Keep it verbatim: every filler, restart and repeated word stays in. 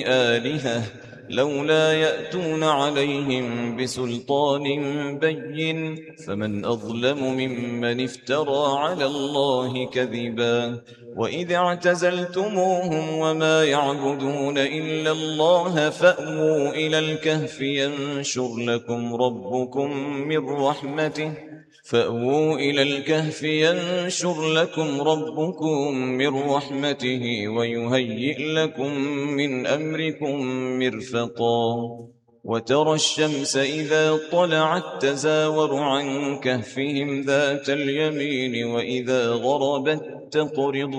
آلهة لولا يأتون عليهم بسلطان بين فمن أظلم ممن افترى على الله كذبا وإذ اعتزلتموهم وما يعبدون إلا الله فأووا إلى الكهف ينشر لكم ربكم من رحمته فأووا إلى الكهف ينشر لكم ربكم من رحمته ويهيئ لكم من أمركم مرفقا وترى الشمس إذا طلعت تزاور عن كهفهم ذات اليمين وإذا غربت تقرض